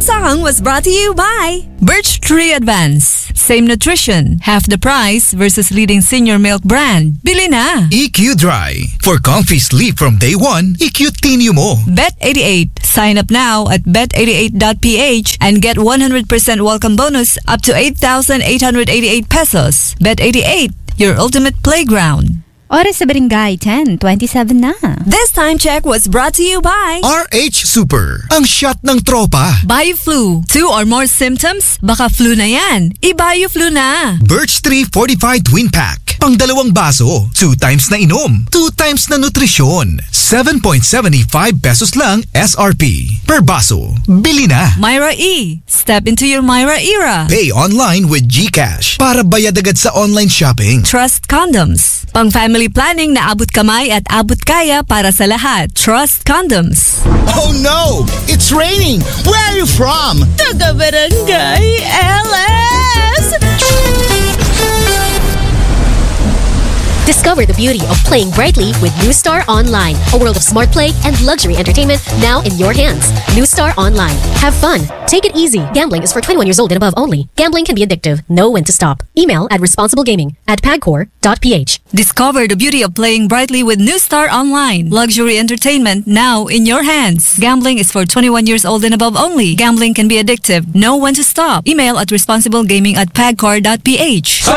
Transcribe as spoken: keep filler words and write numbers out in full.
song was brought to you by Birch Tree Advance. Same nutrition, half the price versus leading senior milk brand. Bili na! E Q Dry. For comfy sleep from day one, E Q Tinyo mo. Bet eighty-eight. Sign up now at bet eighty-eight dot p h and get one hundred percent welcome bonus up to eight thousand eight hundred eighty-eight pesos. Bet eighty-eight, your ultimate playground. Oras sa Barangay, ten twenty-seven na. This time check was brought to you by R H Super. Ang shot ng tropa. BioFlu. Two or more symptoms? Baka flu na yan. I-BioFlu na. Birch Tree Fortified Twin Pack. Pang dalawang baso. Two times na inom. Two times na nutrisyon. seven point seven five pesos lang S R P. Per baso. Bili na. Myra E. Step into your Myra era. Pay online with GCash para bayad agad sa online shopping. Trust Condoms. Pang family planning na abot kamay at abot kaya para sa lahat. Trust Condoms. Oh no! It's raining! Where are you from? Taga Barangay L S! Discover the beauty of playing brightly with New Star Online, a world of smart play and luxury entertainment now in your hands. New Star Online. Have fun. Take it easy. Gambling is for twenty-one years old and above only. Gambling can be addictive. Know when to stop. Email at responsiblegaming at pagcor dot p h. Discover the beauty of playing brightly with New Star Online. Luxury entertainment now in your hands. Gambling is for twenty-one years old and above only. Gambling can be addictive. Know when to stop. Email at responsiblegaming at pagcor dot p h.